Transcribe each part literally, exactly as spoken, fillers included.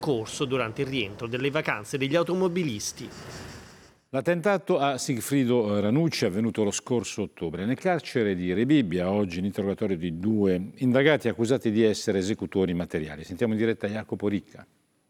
corso durante il rientro delle vacanze degli automobilisti. L'attentato a Sigfrido Ranucci è avvenuto lo scorso ottobre. Nel carcere di Rebibbia oggi l'interrogatorio di due indagati accusati di essere esecutori materiali. Sentiamo in diretta Jacopo Ricca.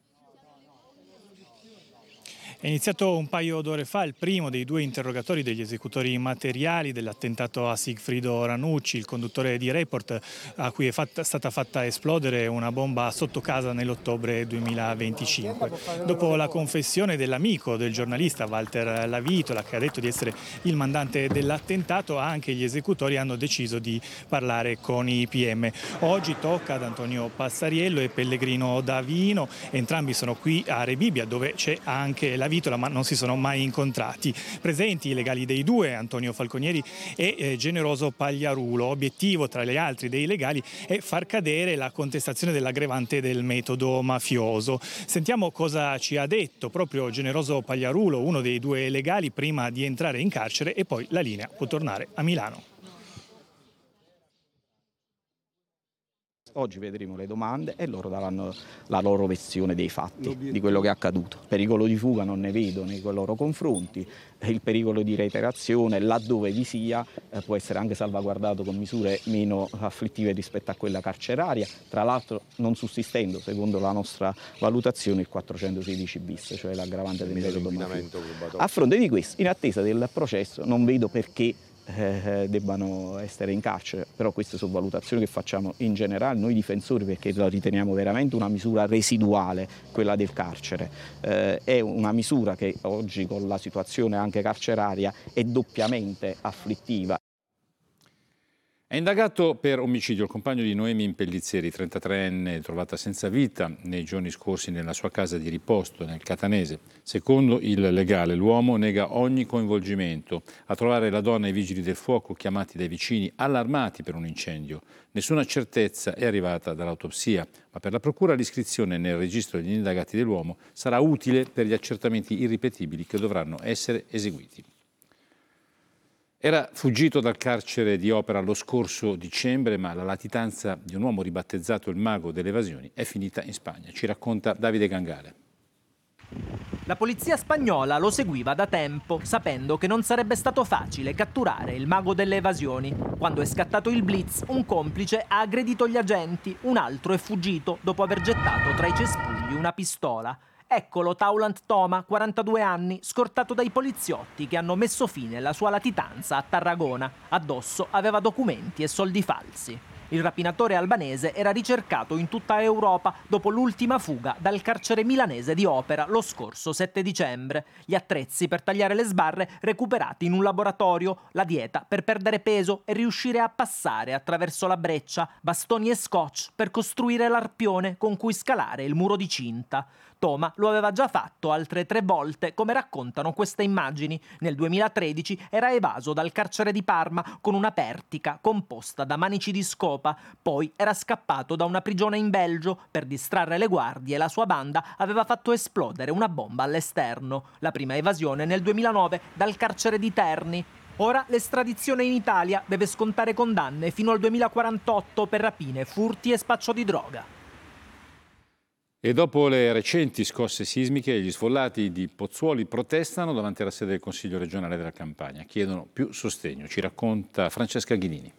È iniziato un paio d'ore fa il primo dei due interrogatori degli esecutori materiali dell'attentato a Sigfrido Ranucci, il conduttore di Report a cui è fatta, stata fatta esplodere una bomba sotto casa nell'ottobre duemilaventicinque. Dopo la confessione dell'amico del giornalista Walter Lavitola, che ha detto di essere il mandante dell'attentato, anche gli esecutori hanno deciso di parlare con i P M. Oggi tocca ad Antonio Passariello e Pellegrino Davino, entrambi sono qui a Rebibbia dove c'è anche la Vitola, ma non si sono mai incontrati. Presenti i legali dei due, Antonio Falconieri e eh, Generoso Pagliarulo. Obiettivo, tra gli altri dei legali, è far cadere la contestazione dell'aggravante del metodo mafioso. Sentiamo cosa ci ha detto proprio Generoso Pagliarulo, uno dei due legali, prima di entrare in carcere, e poi la linea può tornare a Milano. Oggi vedremo le domande e loro daranno la loro versione dei fatti, di quello che è accaduto. Pericolo di fuga non ne vedo nei loro confronti, il pericolo di reiterazione, laddove vi sia, eh, può essere anche salvaguardato con misure meno afflittive rispetto a quella carceraria, tra l'altro non sussistendo, secondo la nostra valutazione, il quattrocentosedici bis, cioè l'aggravante del metodo mafioso. A fronte di questo, in attesa del processo, non vedo perché Eh, debbano essere in carcere, però queste sono valutazioni che facciamo in generale noi difensori, perché la riteniamo veramente una misura residuale, quella del carcere. Eh, è una misura che oggi, con la situazione anche carceraria, è doppiamente afflittiva. È indagato per omicidio il compagno di Noemi Impellizzeri, trentatreenne, trovata senza vita nei giorni scorsi nella sua casa di riposto nel Catanese. Secondo il legale, l'uomo nega ogni coinvolgimento. A trovare la donna i vigili del fuoco, chiamati dai vicini, allarmati per un incendio. Nessuna certezza è arrivata dall'autopsia, ma per la procura l'iscrizione nel registro degli indagati dell'uomo sarà utile per gli accertamenti irripetibili che dovranno essere eseguiti. Era fuggito dal carcere di Opera lo scorso dicembre, ma la latitanza di un uomo ribattezzato il mago delle evasioni è finita in Spagna. Ci racconta Davide Gangale. La polizia spagnola lo seguiva da tempo, sapendo che non sarebbe stato facile catturare il mago delle evasioni. Quando è scattato il blitz, un complice ha aggredito gli agenti, un altro è fuggito dopo aver gettato tra i cespugli una pistola. Eccolo Taulant Toma, quarantadue anni, scortato dai poliziotti che hanno messo fine alla sua latitanza a Tarragona. Addosso aveva documenti e soldi falsi. Il rapinatore albanese era ricercato in tutta Europa dopo l'ultima fuga dal carcere milanese di Opera lo scorso sette dicembre. Gli attrezzi per tagliare le sbarre recuperati in un laboratorio, la dieta per perdere peso e riuscire a passare attraverso la breccia, bastoni e scotch per costruire l'arpione con cui scalare il muro di cinta. Toma lo aveva già fatto altre tre volte, come raccontano queste immagini. Nel duemilatredici era evaso dal carcere di Parma con una pertica composta da manici di scopa. Poi era scappato da una prigione in Belgio. Per distrarre le guardie, la sua banda aveva fatto esplodere una bomba all'esterno. La prima evasione nel duemilanove dal carcere di Terni. Ora l'estradizione in Italia, deve scontare condanne fino al duemilaquarantotto per rapine, furti e spaccio di droga. E dopo le recenti scosse sismiche, gli sfollati di Pozzuoli protestano davanti alla sede del Consiglio regionale della Campania. Chiedono più sostegno. Ci racconta Francesca Ghinini.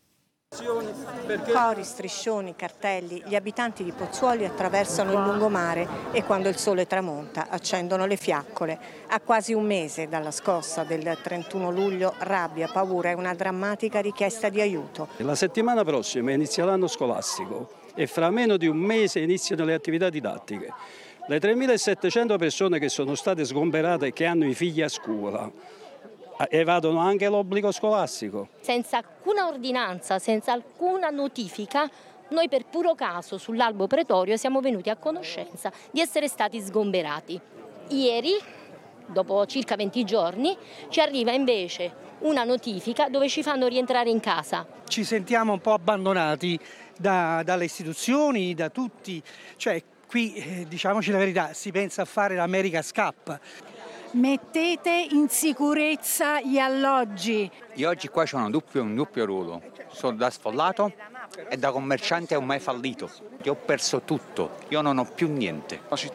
Cori, striscioni, cartelli, gli abitanti di Pozzuoli attraversano il lungomare e quando il sole tramonta accendono le fiaccole. A quasi un mese dalla scossa del trentuno luglio, rabbia, paura e una drammatica richiesta di aiuto. La settimana prossima inizia l'anno scolastico e fra meno di un mese iniziano le attività didattiche. Le tremilasettecento persone che sono state sgomberate e che hanno i figli a scuola evadono anche l'obbligo scolastico. Senza alcuna ordinanza, senza alcuna notifica, noi per puro caso sull'albo pretorio siamo venuti a conoscenza di essere stati sgomberati. Ieri, dopo circa venti giorni, ci arriva invece una notifica dove ci fanno rientrare in casa. Ci sentiamo un po' abbandonati da, dalle istituzioni, da tutti, cioè qui eh, diciamoci la verità, si pensa a fare l'America's Cup. mettete in sicurezza gli alloggi. Io oggi qua c'ho un doppio, un doppio ruolo, sono da sfollato e da commerciante mai fallito. Io ho perso tutto, io non ho più niente.